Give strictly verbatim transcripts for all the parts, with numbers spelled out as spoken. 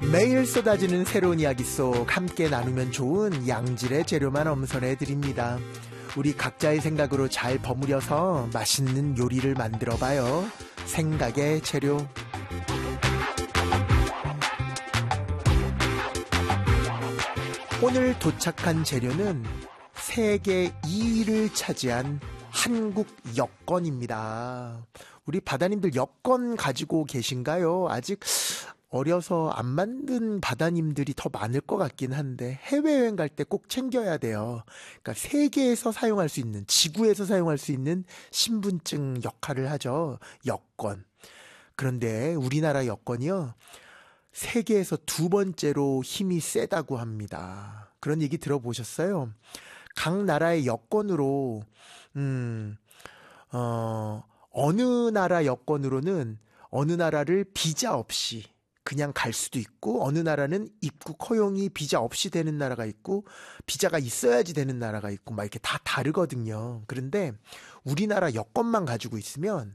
매일 쏟아지는 새로운 이야기 속 함께 나누면 좋은 양질의 재료만 엄선해 드립니다. 우리 각자의 생각으로 잘 버무려서 맛있는 요리를 만들어 봐요. 생각의 재료. 오늘 도착한 재료는 세계 이 위를 차지한 한국 여권입니다. 우리 바다님들 여권 가지고 계신가요? 아직 어려서 안 만든 바다님들이 더 많을 것 같긴 한데 해외여행 갈 때 꼭 챙겨야 돼요. 그러니까 세계에서 사용할 수 있는, 지구에서 사용할 수 있는 신분증 역할을 하죠. 여권. 그런데 우리나라 여권이요, 세계에서 두 번째로 힘이 세다고 합니다. 그런 얘기 들어보셨어요? 각 나라의 여권으로 음, 어, 어느 나라 여권으로는 어느 나라를 비자 없이 그냥 갈 수도 있고, 어느 나라는 입국 허용이 비자 없이 되는 나라가 있고, 비자가 있어야지 되는 나라가 있고, 막 이렇게 다 다르거든요. 그런데 우리나라 여권만 가지고 있으면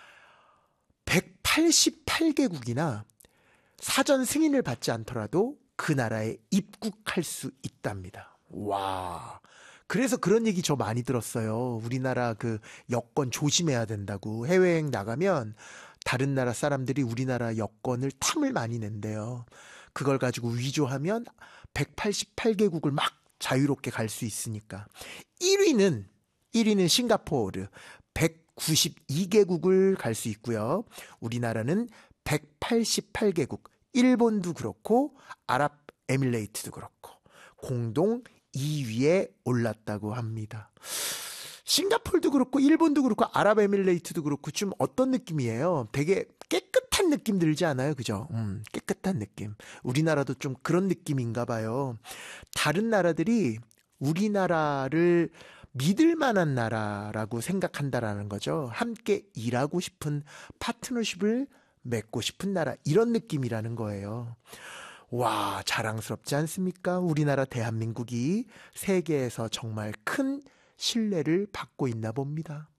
백팔십팔 개국이나 사전 승인을 받지 않더라도 그 나라에 입국할 수 있답니다. 와. 그래서 그런 얘기 저 많이 들었어요. 우리나라 그 여권 조심해야 된다고. 해외여행 나가면 다른 나라 사람들이 우리나라 여권을 탐을 많이 낸대요. 그걸 가지고 위조하면 백팔십팔 개국을 막 자유롭게 갈 수 있으니까. 일 위는 일 위는 싱가포르 백구십이 개국을 갈 수 있고요. 우리나라는 백팔십팔 개국, 일본도 그렇고 아랍에미레이트도 그렇고 공동 이 위에 올랐다고 합니다. 싱가포르도 그렇고 일본도 그렇고 아랍에미레이트도 그렇고 좀 어떤 느낌이에요? 되게 깨끗한 느낌 들지 않아요? 그죠? 음, 깨끗한 느낌. 우리나라도 좀 그런 느낌인가 봐요. 다른 나라들이 우리나라를 믿을 만한 나라라고 생각한다라는 거죠. 함께 일하고 싶은 파트너십을 맺고 싶은 나라, 이런 느낌이라는 거예요. 와, 자랑스럽지 않습니까? 우리나라 대한민국이 세계에서 정말 큰 신뢰를 받고 있나 봅니다.